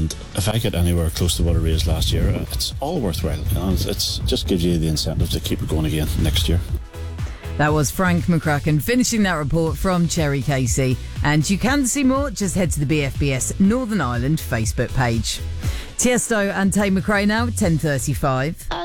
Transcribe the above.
And if I get anywhere close to what I raised last year, it's all worthwhile. It just gives you the incentive to keep it going again next year. That was Frank McCracken finishing that report from Cherry Casey. And you can see more, just head to the BFBS Northern Ireland Facebook page. Tiesto and Tay McRae now, 10:35.